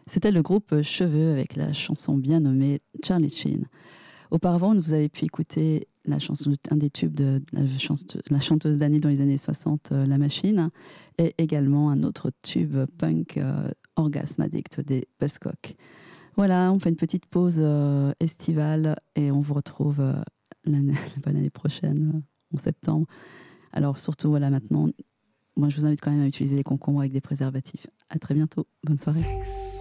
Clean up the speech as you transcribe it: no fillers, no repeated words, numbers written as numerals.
C'était le groupe Cheveux avec la chanson bien nommée Charlie Sheen. Auparavant, vous avez pu écouter la chanson, un des tubes de la chanteuse d'Annie dans les années 60, La Machine, et également un autre tube punk, Orgasme Addict des Buzzcocks. Voilà, on fait une petite pause estivale et on vous retrouve l'année prochaine, en septembre. Alors surtout, voilà, maintenant, moi je vous invite quand même à utiliser les concombres avec des préservatifs. À très bientôt, bonne soirée.